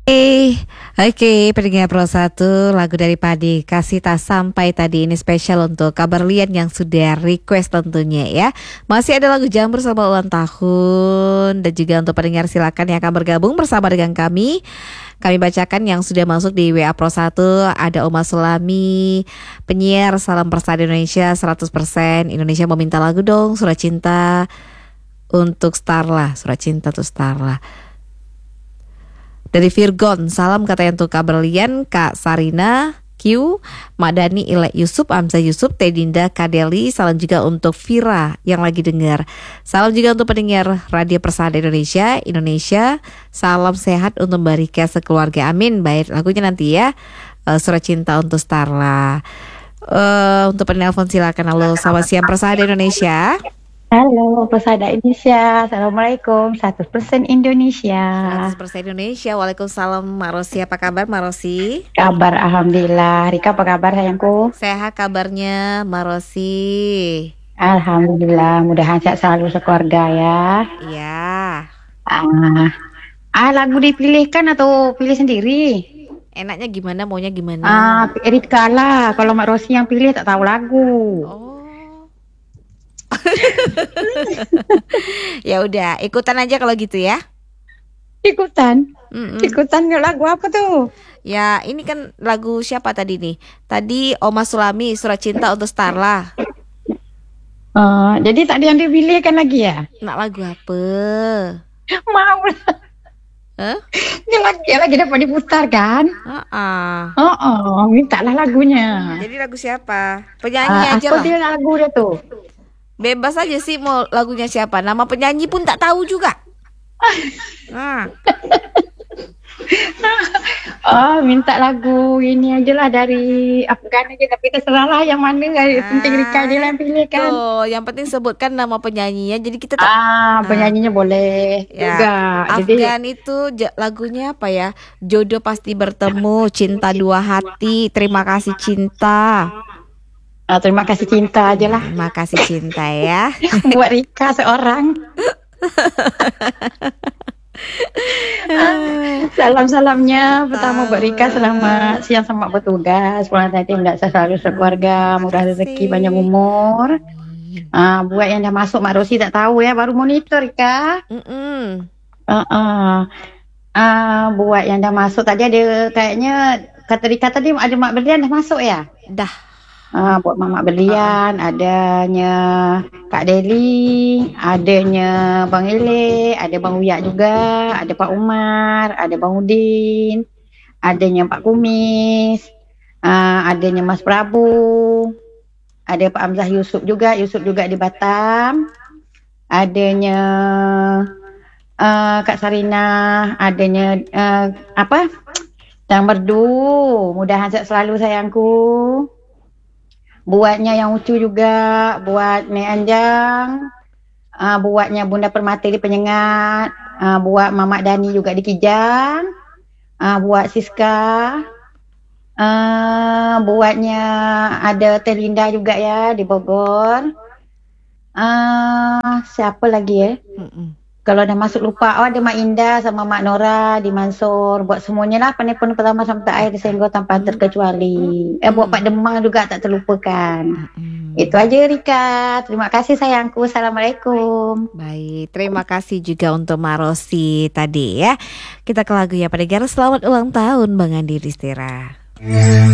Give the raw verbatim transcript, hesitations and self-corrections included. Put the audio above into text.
Eh, Oke, pendengar Pro satu, lagu dari Padi Kasih Tak Sampai tadi ini spesial untuk Kabar Lian yang sudah request tentunya ya. Masih ada lagu Jamur selamat ulang tahun. Dan juga untuk pendengar silakan yang akan bergabung bersama dengan kami. Kami bacakan yang sudah masuk di W A Pro satu. Ada Oma Sulami, penyiar Salam Persada Indonesia seratus persen. Indonesia mau minta lagu dong, Surat Cinta untuk Starla. Surat Cinta untuk Starla. Dari Virgon, salam katanya untuk Kabar Lian, Kak Sarina, Q, Madani, Ilek Yusuf, Amza Yusuf, Tedinda, Kadeli. Salam juga untuk Vira yang lagi dengar. Salam juga untuk pendengar Radio Persada Indonesia, Indonesia. Salam sehat untuk Mbak Rika sekeluarga, amin. Baik, lagunya nanti ya, uh, Surat Cinta untuk Starla. uh, Untuk penelpon silakan. Halo, selamat siang Persada Indonesia. Halo, Persada Indonesia. Assalamualaikum. seratus persen Indonesia. seratus persen Indonesia. Waalaikumsalam Mak Rosi. Apa kabar Mak Rosi? Kabar Alhamdulillah. Rika apa kabar sayangku? Sehat kabarnya Mak Rosi. Alhamdulillah. Mudahan sehat selalu sekeluarga ya. Iya. Ah, ah lagu dipilihkan atau pilih sendiri? Enaknya gimana? Maunya gimana? Ah, Rika lah. Kalau Mak Rosi yang pilih tak tahu lagu. Oh. Ya udah, ikutan aja kalau gitu ya. Ikutan. Mm-mm. Ikutan lagu apa tuh? Ya, ini kan lagu siapa tadi nih? Tadi Oma Sulami, Surat Cinta untuk Starla. Uh, jadi tadi yang dipilihkan lagi ya? Nak lagu apa? Mau lah. Huh? Ini lagi lagi dapat diputar kan? Uh-uh. Oh, oh, mintalah lagunya. Jadi lagu siapa? Penyanyi Uh, aja apa lah. dia lagu dia tuh? Bebas aja sih mau lagunya siapa. Nama penyanyi pun tak tahu juga. Nah. Oh, minta lagu ini aja lah dari Afgan aja, tapi terserah lah yang mana. Yang penting Rika aja lah yang pilih kan. Tuh, yang penting sebutkan nama penyanyinya. Jadi kita tak... Ah, penyanyinya ah. boleh ya, juga. Afgan Jadi itu j- lagunya apa ya? Jodoh Pasti Bertemu, Cinta Dua Hati, Terima Kasih Cinta. ah, terima kasih cinta aja lah. Terima kasih cinta ya. Buat Rika seorang. Salam-salamnya pertama buat Rika, selamat siang sama bertugas. Selamat hati tidak selalu sekeluarga, murah rezeki, panjang umur. Ah, buat yang dah masuk Mak Rosi tak tahu ya, baru monitor Rika. Mm-mm. Uh, uh. Ah, buat yang dah masuk tadi ada kayaknya kata Rika tadi ada Mak Berlian dah masuk ya? Dah. Ah, buat Mak Berlian, uh-uh. adanya Kak Deli, adanya Bang Ile, ada Bang Uyak juga, ada Pak Umar, ada Bang Udin, adanya Pak Kumis, ah, adanya Mas Prabu, ada Pak Amzah Yusuf juga, Yusuf juga di Batam, adanya uh, Kak Sarina, adanya uh, apa? Yang Merdu, mudahan sehat selalu sayangku. Buatnya yang Ucu juga, buat Nek Anjang, uh, buatnya Bunda Permata di Penyengat, uh, buat Mamak Dani juga di Kijang, uh, buat Siska, uh, buatnya ada Teh Linda juga ya di Bogor. Uh, siapa lagi ya? Mm-mm. Kalau dah masuk lupa, oh ada Mak Indah sama Mak Nora di Mansur. Buat semuanya lah, penelpon pertama sampai akhir Senggol tanpa terkecuali. Eh buat Pak Demang juga tak terlupakan. Hmm. Itu aja Rika. Terima kasih sayangku. Assalamualaikum. Baik, terima kasih juga untuk Mak Rosi tadi ya. Kita ke lagu ya, pendengar. Selamat ulang tahun Bang Andi Distira.